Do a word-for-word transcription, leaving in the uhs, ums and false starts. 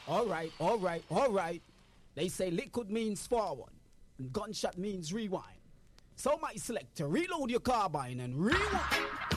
All right, all right, all right. They say liquid means forward, and gunshot means rewind. So my selector, reload your carbine and rewind.